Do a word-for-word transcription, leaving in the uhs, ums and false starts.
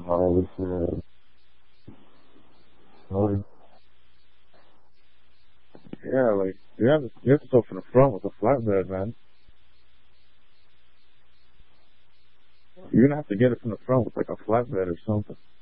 Holy shit. Holy. Yeah, like, you have, to, you have to go from the front with a flatbed, man. You're gonna have to get it from the front with like a flatbed or something.